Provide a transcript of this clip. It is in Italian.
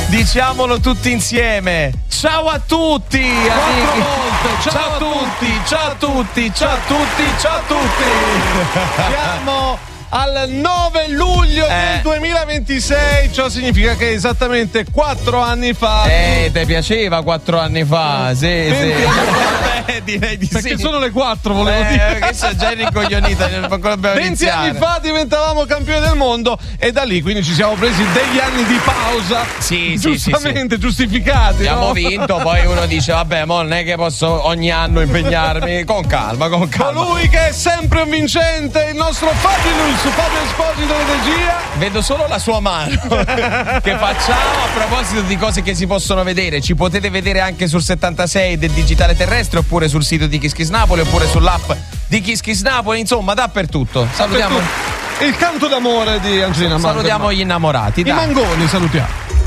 Diciamolo tutti insieme. Ciao a tutti, amici. Ciao a tutti, ciao a tutti, ciao a tutti, ciao a tutti. Siamo al 9 luglio del 2026, ciò significa che esattamente 4 anni fa. Ti piaceva 4 anni fa? Sì. Direi di perché sì. sono le 4, volevo dire. Che sono già rincoglionita. 20 anni fa diventavamo campioni del mondo e da lì quindi ci siamo presi degli anni di pausa. Sì, giustamente, giustificati. Abbiamo vinto, poi uno dice vabbè, mo non è che posso ogni anno impegnarmi. Con calma. Colui che è sempre un vincente, il nostro Fabio Esposito di regia. Vedo solo la sua mano che facciamo. A proposito di cose che si possono vedere, ci potete vedere anche sul 76 del Digitale Terrestre, oppure sul sito di Kiss Kiss Napoli, oppure sull'app di Kiss Kiss Napoli, insomma dappertutto. Salutiamo il canto d'amore di Angelina Mango. Salutiamo gli innamorati. I mangoni salutiamo.